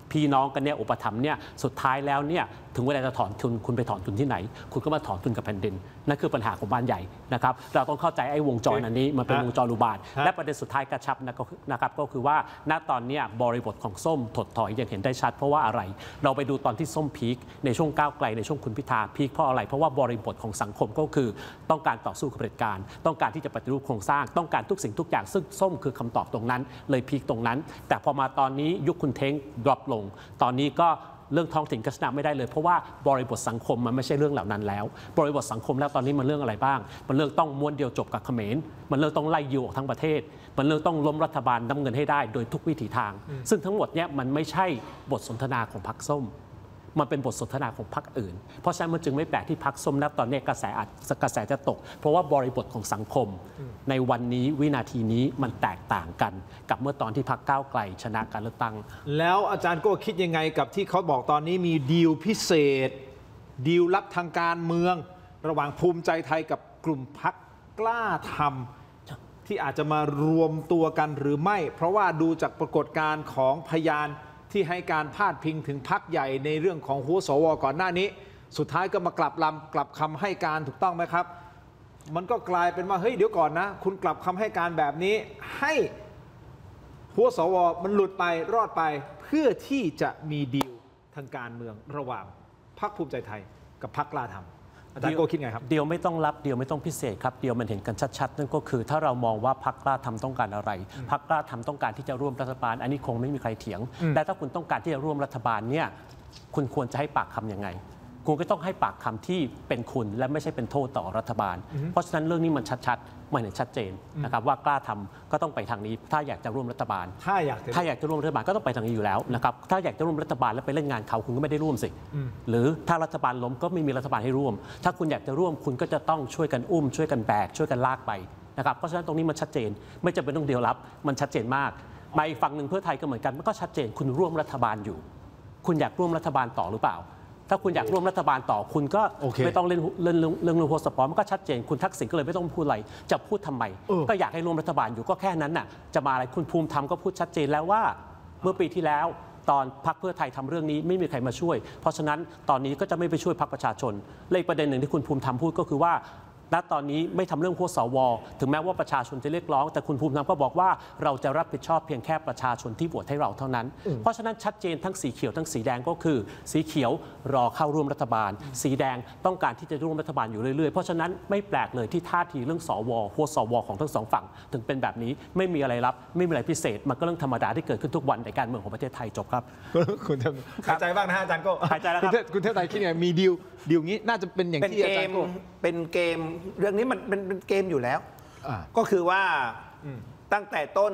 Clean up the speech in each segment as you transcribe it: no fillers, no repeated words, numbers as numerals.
พี่น้องกันเนี่ยอุปถัมภ์เนี่ยสุดท้ายแล้วเนี่ยถึงเวลาจะถอนทุนคุณไปถอนทุนที่ไหนคุณก็มาถอนทุนกับแผ่นดินนั่นคือปัญหาของบ้านใหญ่นะครับเราต้องเข้าใจไอ้วงจรอันนี้มันเป็นวงจรอุบาทและประเด็นสุดท้ายกระชับนะครับก็คือว่าณตอนนี้บริบทของส้มถดถอยอย่างเห็นได้ชัดเพราะว่าอะไรเราไปดูตอนที่ส้มพีคในช่วงก้าวไกลในช่วงคุณพิธาพีคเพราะอะไรเพราะว่าบริบทของสังคมก็คือต้องการต่อสู้กับเผด็จการต้องการที่จะปฏิรูปโครงสร้างต้องการทุกสิ่งทุกอย่างซึ่งส้มคือคำตอบตรงนั้นเลยพีคตรงนั้นแต่พอมาตอนนี้ยุคคุณเท้งดรอปลงตอนนี้ก็เรื่องท้องถิ่นก็ชนะไม่ได้เลยเพราะว่าบริบทสังคมมันไม่ใช่เรื่องเหล่านั้นแล้วบริบทสังคมแล้วตอนนี้มันเรื่องอะไรบ้างมันเรื่องต้องม้วนเดียวจบกับเขมรมันเรื่องต้องไล่ยิวออกทั้งประเทศมันเรื่องต้องล้มรัฐบาลนำเงินให้ได้โดยทุกวิถีทางซึ่งทั้งหมดเนี้ยมันไม่ใช่บทสนทนาของพรรคส้มมันเป็นบทสนทนาของพรรคอื่นเพราะฉะนั้นมันจึงไม่แปลกที่พรรคส้มณตอนนี้กระแสจะตกเพราะว่าบริบทของสังคมในวันนี้วินาทีนี้มันแตกต่างกันกับเมื่อตอนที่พรรคก้าวไกลชนะการเลือกตั้งแล้วอาจารย์ก็คิดยังไงกับที่เขาบอกตอนนี้มีดีลพิเศษดีลลับทางการเมืองระหว่างภูมิใจไทยกับกลุ่มพรรคกล้าทำที่อาจจะมารวมตัวกันหรือไม่เพราะว่าดูจากปรากฏการณ์ของพยานที่ให้การพาดพิงถึงพรรคใหญ่ในเรื่องของหัวสวก่อนหน้านี้สุดท้ายก็มากลับคำให้การถูกต้องไหมครับมันก็กลายเป็นว่าเฮ้ยเดี๋ยวก่อนนะคุณกลับคำให้การแบบนี้ให้หัวสวมันหลุดไปรอดไปเพื่อที่จะมีดีลทางการเมืองระหว่างพรรคภูมิใจไทยกับพรรคกล้าทำอาจารย์โก้คิดไงครับเดียวไม่ต้องรับเดียวไม่ต้องพิเศษครับเดียวมันเห็นกันชัดๆนั่นก็คือถ้าเรามองว่าพรรคกล้าทำต้องการอะไรพรรคกล้าทำต้องการที่จะร่วมรัฐบาลอันนี้คงไม่มีใครเถียงแต่ถ้าคุณต้องการที่จะร่วมรัฐบาลเนี่ยคุณควรจะให้ปากคำยังไงคุณก็ต้องให้ปากคำที่เป็นคุณและไม่ใช่เป็นโทษต่อรัฐบาลเพราะฉะนั้นเรื่องนี้มันชัดๆมันเห็นชัดเจนนะครับว่ากล้าทำก็ต้องไปทางนี้ถ้าอยากจะร่วมรัฐบาลถ้าอยากจะร่วมรัฐบาลก็ต้องไปทางนี้อยู่แล้วนะครับถ้าอยากจะร่วมรัฐบาลแล้วไปเล่นงานเขาคุณก็ไม่ได้ร่วมสิหรือถ้ารัฐบาลล้มก็ไม่มีรัฐบาลให้ร่วมถ้าคุณอยากจะร่วมคุณก็จะต้องช่วยกันอุ้มช่วยกันแบกช่วยกันลากไปนะครับเพราะฉะนั้นตรงนี้มันชัดเจนไม่จำเป็นต้องเดียวรับมันชัดเจนมากมาอีกฝั่งหนึ่งเพื่อไทยก็เหมือนกันมันก็ชัดเจนคุณร่วมรัฐบาลอยู่คุณอยากร่วมรัฐบาลต่อหรือเปล่าถ้าคุณอยากร่วมรัฐบาลต่อคุณก็ไม่ต้องเรื่องเรื่องโพสต์สปอร์ตมันก็ชัดเจนคุณทักษิณก็เลยไม่ต้องพูดอะไรจะพูดทำไมก็อยากให้ร่วมรัฐบาลอยู่ก็แค่นั้นน่ะจะมาอะไรคุณภูมิธรรมก็พูดชัดเจนแล้วว่าเมื่อปีที่แล้วตอนพรรคเพื่อไทยทำเรื่องนี้ไม่มีใครมาช่วยเพราะฉะนั้นตอนนี้ก็จะไม่ไปช่วยพรรคประชาชนและอีกประเด็นหนึ่งที่คุณภูมิธรรมพูดก็คือว่าณตอนนี้ไม่ทำเรื่องพวกสวถึงแม้ว่าประชาชนจะเรียกร้องแต่คุณภูมิธรรมก็บอกว่าเราจะรับผิดชอบเพียงแค่ประชาชนที่โหวตให้เราเท่านั้นเพราะฉะนั้นชัดเจนทั้งสีเขียวทั้งสีแดงก็คือสีเขียวรอเข้าร่วมรัฐบาลสีแดงต้องการที่จะร่วมรัฐบาลอยู่เรื่อยๆเพราะฉะนั้นไม่แปลกเลยที่ท่าทีเรื่องสวพวกสวของทั้งสองฝั่งถึงเป็นแบบนี้ไม่มีอะไรลับไม่มีอะไรพิเศษมันก็เรื่องธรรมดาที่เกิดขึ้นทุกวันในการเมืองของประเทศไทยจบครับคุณหายใจบ้างนะฮะอาจารย์ก็หายใจแล้วครับคุณเทพไทยคิดไงมีดีลงี้น่าจะเป็นอย่างที่อาจารย์ก็เป็นเกมเรื่องนี้มันเป็นเกมอยู่แล้วก็คือว่าตั้งแต่ต้น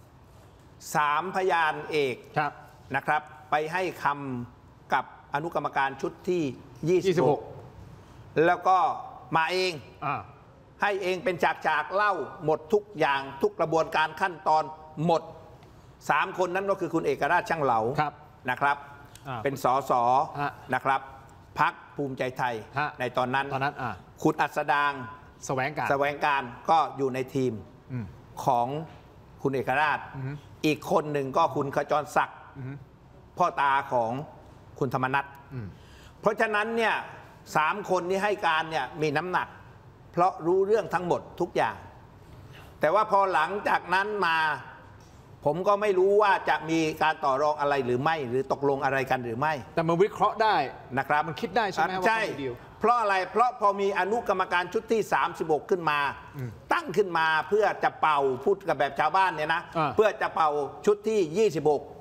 3พยานเอกนะครับไปให้คำกับอนุกรรมการชุดที่26แล้วก็มาเองให้เองเป็นจากเล่าหมดทุกอย่างทุกกระบวนการขั้นตอนหมด3คนนั้นก็คือคุณเอกราชช่างเหลานะครับเป็นสสนะครับพรรคภูมิใจไทยในตอนนั้นคุณอัศดางแสวงการก็อยู่ในทีมของคุณเอกราชอีกคนหนึ่งก็คุณขจรศักดิ์พ่อตาของคุณธรรมนัสเพราะฉะนั้นเนี่ย3คนนี้ให้การเนี่ยมีน้ำหนักเพราะรู้เรื่องทั้งหมดทุกอย่างแต่ว่าพอหลังจากนั้นมาผมก็ไม่รู้ว่าจะมีการต่อรองอะไรหรือไม่หรือตกลงอะไรกันหรือไม่แต่มันวิเคราะห์ได้นะครับมันคิดได้ใช่ไหมใช่เพราะอะไรเพราะพอมีอนุกรรมการชุดที่36ขึ้นมาตั้งขึ้นมาเพื่อจะเป่าพูดกับแบบชาวบ้านเนี่ยนะเพื่อจะเป่าชุดที่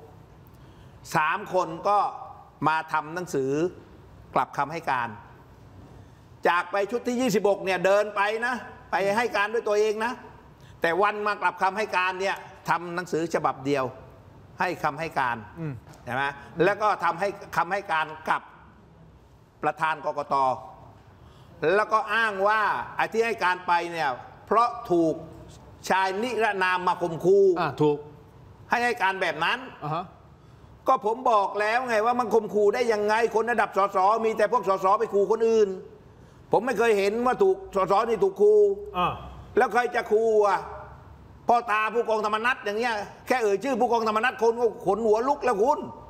26 3คนก็มาทำหนังสือกลับคำให้การจากไปชุดที่26เนี่ยเดินไปนะไปให้การด้วยตัวเองนะแต่วันมากลับคำให้การเนี่ยทำหนังสือฉบับเดียวให้คำให้การใช่ไหมแล้วก็ทำให้คำให้การกับประธานกกต.แล้วก็อ้างว่าไอ้ที่ให้การไปเนี่ยเพราะถูกชายนิรนามมาข่มขู่ถูกให้การแบบนั้นก็ผมบอกแล้วไงว่ามันข่มขู่ได้ยังไงคนระดับสสมีแต่พวกสสไปขู่คนอื่นผมไม่เคยเห็นว่าถูกสสนี่ถูกขู่แล้วใครจะขู่พ่อตาผู้กองธรรมนัสอย่างเงี้ยแค่เอ่ยชื่อผู้กองธรรมนัสคนก็ขนหัวลุกแล้วคุณ